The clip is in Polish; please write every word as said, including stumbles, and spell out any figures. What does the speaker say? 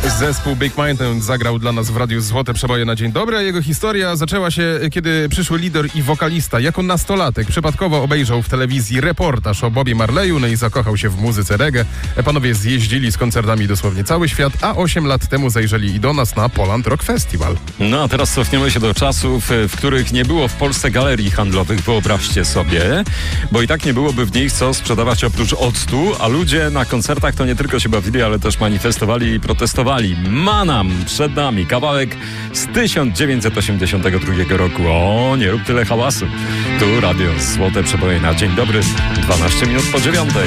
Zespół Big Mountain zagrał dla nas w radiu Złote Przeboje na dzień dobry, a jego historia zaczęła się, kiedy przyszły lider i wokalista jako nastolatek przypadkowo obejrzał w telewizji reportaż o Bobie Marleyu, no i zakochał się w muzyce reggae. Panowie zjeździli z koncertami dosłownie cały świat, a osiem lat temu zajrzeli i do nas na Poland Rock Festival. No a teraz cofniemy się do czasów, w których nie było w Polsce galerii handlowych, wyobraźcie sobie, bo i tak nie byłoby w nich co sprzedawać oprócz octu, a ludzie na koncertach to nie tylko się bawili, ale też manifestowali i protestowali. Manam przed nami, kawałek z tysiąc dziewięćset osiemdziesiątego drugiego roku. O, nie rób tyle hałasu. Tu radio Złote Przeboje na dzień dobry, dwanaście minut po dziewiątej.